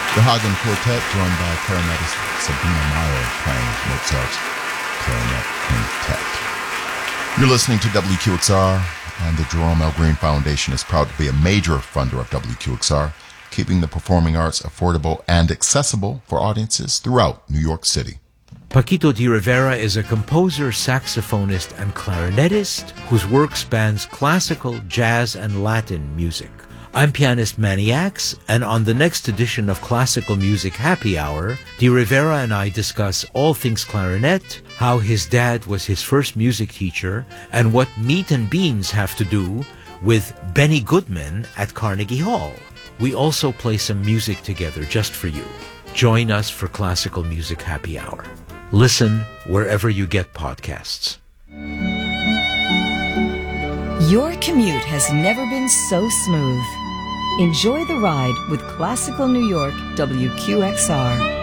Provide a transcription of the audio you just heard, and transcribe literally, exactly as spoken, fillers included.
The Hagen Quartet, joined by clarinetist Sabina Meyer, playing Mozart's Clarinet Quintet. You're listening to W Q X R, and the Jerome L. Green Foundation is proud to be a major funder of W Q X R, keeping the performing arts affordable and accessible for audiences throughout New York City. Paquito de Rivera is a composer, saxophonist, and clarinetist whose work spans classical, jazz, and Latin music. I'm pianist Manny Axe, and on the next edition of Classical Music Happy Hour, De Rivera and I discuss all things clarinet, how his dad was his first music teacher, and what meat and beans have to do with Benny Goodman at Carnegie Hall. We also play some music together just for you. Join us for Classical Music Happy Hour. Listen wherever you get podcasts. Your commute has never been so smooth. Enjoy the ride with Classical New York W Q X R.